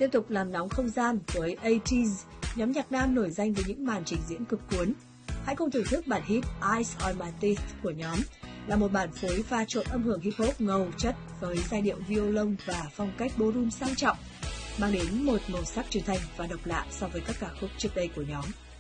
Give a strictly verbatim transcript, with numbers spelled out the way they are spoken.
Tiếp tục làm nóng không gian với a tê ét, nhóm nhạc nam nổi danh với những màn trình diễn cực cuốn. Hãy cùng thưởng thức bản hit Eyes on My Teeth của nhóm, là một bản phối pha trộn âm hưởng hip hop ngầu chất với giai điệu violon và phong cách ballroom sang trọng, mang đến một màu sắc chân thành và độc lạ so với các ca khúc trước đây của nhóm.